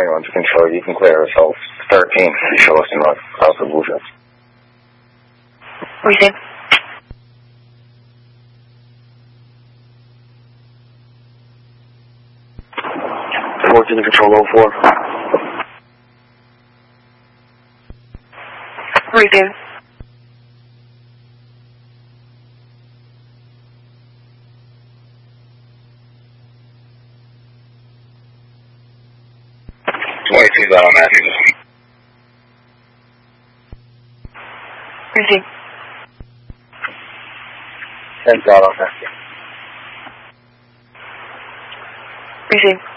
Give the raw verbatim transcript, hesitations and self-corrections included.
going on to control. You can clear yourself. thirteen, show us in Alpha Bullshit. Receive. fourteen to control oh four. Receive. twenty-two on Matthews. Receive. ten on Matthews. Receive.